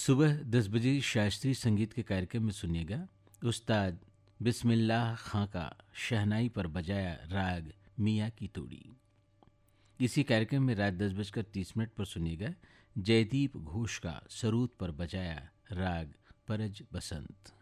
सुबह 10 बजे शास्त्रीय संगीत के कार्यक्रम में सुनिएगा उस्ताद बिस्मिल्लाह खां का शहनाई पर बजाया राग मियाँ की तोड़ी। इसी कार्यक्रम में रात 10:30 पर सुनिएगा जयदीप घोष का सरूद पर बजाया राग परज बसंत।